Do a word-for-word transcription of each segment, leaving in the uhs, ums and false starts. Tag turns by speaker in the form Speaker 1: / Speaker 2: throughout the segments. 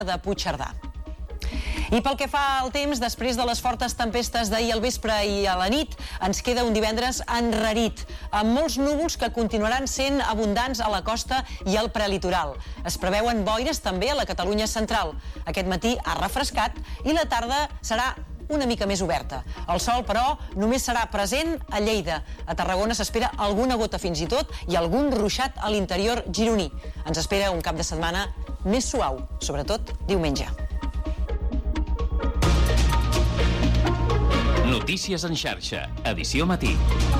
Speaker 1: de Puigcerdà. I pel que fa al temps, després de les fortes tempestes d'ahir al vespre i a la nit, ens queda un divendres enrarit, amb molts núvols que continuaran sent abundants a la costa i al prelitoral. Es preveuen boires també a la Catalunya central. Aquest matí ha refrescat i la tarda serà una mica més oberta. El sol, però, només serà present a Lleida. A Tarragona s'espera alguna gota fins i tot i algun ruixat a l'interior gironí. Ens espera un cap de setmana més suau, sobretot diumenge.
Speaker 2: Notícies en xarxa, edició matí.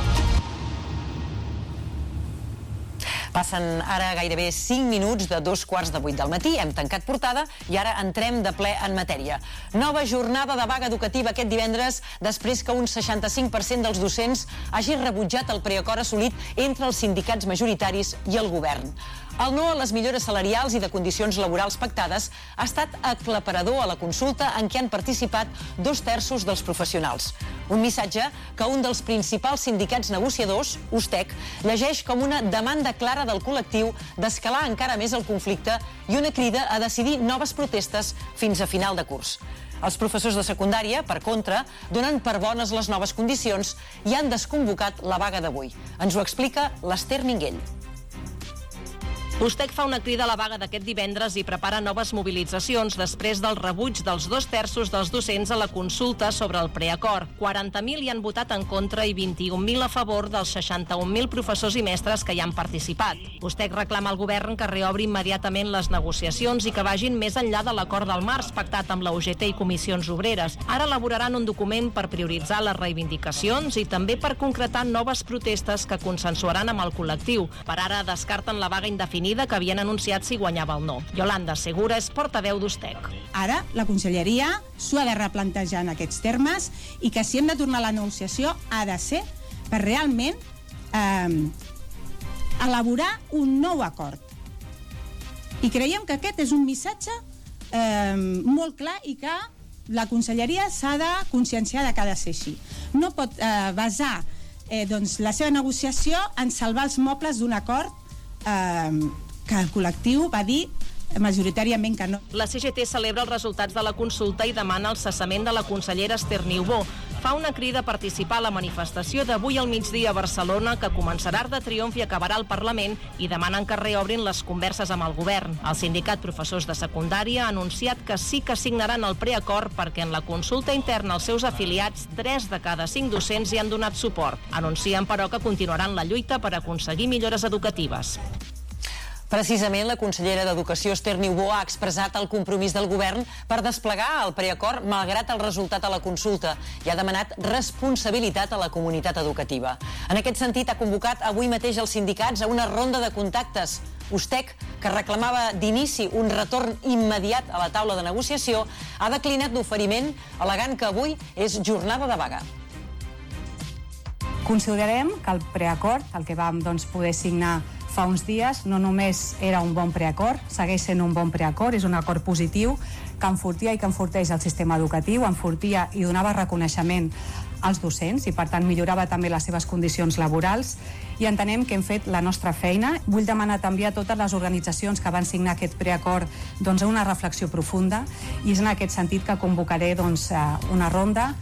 Speaker 1: Passen ara gairebé cinc minuts de dos quarts de vuit del matí. Hem tancat portada i ara entrem de ple en matèria. Nova jornada de vaga educativa aquest divendres després que un seixanta-cinc per cent dels docents hagi rebutjat el preacord assolit entre els sindicats majoritaris i el govern. El no a les millores salarials i de condicions laborals pactades ha estat aclaparador a la consulta en què han participat dos terços dels professionals. Un missatge que un dels principals sindicats negociadors, USTEC, llegeix com una demanda clara del col·lectiu d'escalar encara més el conflicte i una crida a decidir noves protestes fins a final de curs. Els professors de secundària, per contra, donen per bones les noves condicions i han desconvocat la vaga d'avui. Ens ho explica l'Ester Minguell.
Speaker 3: USTEC fa una crida a la vaga d'aquest divendres i prepara noves mobilitzacions després del rebuig dels dos terços dels docents a la consulta sobre el preacord. quaranta mil hi han votat en contra i vint-i-un mil a favor dels seixanta-un mil professors i mestres que hi han participat. USTEC reclama al govern que reobri immediatament les negociacions i que vagin més enllà de l'acord del març pactat amb la U G T i comissions obreres. Ara elaboraran un document per prioritzar les reivindicacions i també per concretar noves protestes que consensuaran amb el col·lectiu. Per ara descarten la vaga indefinida que havien anunciat si guanyava el no. Yolanda Segura és portaveu d'USTEC.
Speaker 4: Ara la Conselleria s'ho ha de replantejar en aquests termes i que si hem de tornar a la negociació ha de ser per realment eh, elaborar un nou acord. I creiem que aquest és un missatge eh, molt clar i que la Conselleria s'ha de conscienciar de que ha de ser així. No pot eh, basar eh, doncs, la seva negociació en salvar els mobles d'un acord Eh, que el col·lectiu va dir majoritàriament que no.
Speaker 3: La C G T celebra els resultats de la consulta i demana el cessament de la consellera Esther Niubó. Fa una crida a participar a la manifestació d'avui al migdia a Barcelona que començarà de triomf i acabarà al Parlament i demanen que reobrin les converses amb el govern. El sindicat Professors de Secundària ha anunciat que sí que signaran el preacord perquè en la consulta interna als seus afiliats tres de cada cinc docents hi han donat suport. Anuncien, però, que continuaran la lluita per aconseguir millores educatives.
Speaker 1: Precisament, la consellera d'Educació, Esther Niubó, ha expressat el compromís del govern per desplegar el preacord malgrat el resultat a la consulta i ha demanat responsabilitat a la comunitat educativa. En aquest sentit, ha convocat avui mateix els sindicats a una ronda de contactes. USTEC, que reclamava d'inici un retorn immediat a la taula de negociació, ha declinat l'oferiment al·legant que avui és jornada de vaga.
Speaker 5: Considerem que el preacord, el que vam doncs, poder signar fa uns dies, no només era un bon preacord, segueix sent un bon preacord, és un acord positiu que enfortia i que enforteix el sistema educatiu, enfortia i donava reconeixement als docents i per tant millorava també les seves condicions laborals i entenem que hem fet la nostra feina. Vull demanar també a totes les organitzacions que van signar aquest preacord doncs, una reflexió profunda i és en aquest sentit que convocaré doncs, una ronda.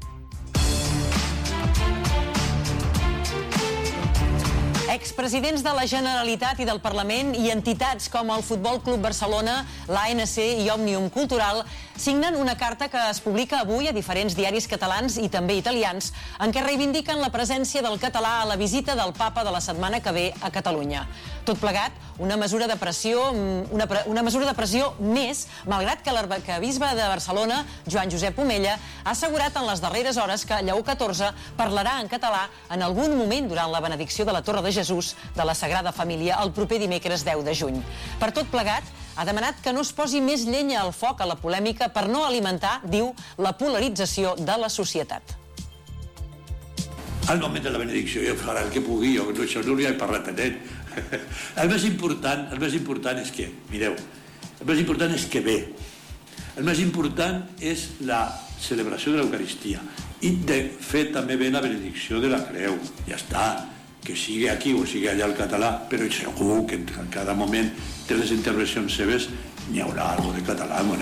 Speaker 1: Expresidents de la Generalitat i del Parlament i entitats com el Futbol Club Barcelona, l'A N C i Òmnium Cultural signen una carta que es publica avui a diferents diaris catalans i també italians en què reivindiquen la presència del català a la visita del Papa de la setmana que ve a Catalunya. Tot plegat, una mesura de pressió, una, una mesura de pressió més, malgrat que l'arquebisbe de Barcelona, Joan Josep Omella, ha assegurat en les darreres hores que Lleó catorze parlarà en català en algun moment durant la benedicció de la Torre de Jesús de la Sagrada Família el proper dimecres deu de juny. Per tot plegat, ha demanat que no es posi més llenya al foc a la polèmica per no alimentar, diu, la polarització de la societat.
Speaker 6: Al moment de la benedicció jo faré el que pugui, jo això no li he parlat a ell. El més important, el més important és que, mireu, el més important és que ve. El més important és la celebració de l'Eucaristia i de fer també bé la benedicció de la creu. Ja està, que sigui aquí o sigui allà el català, però segur que en cada moment té les intervencions seves n'hi haurà algo de català.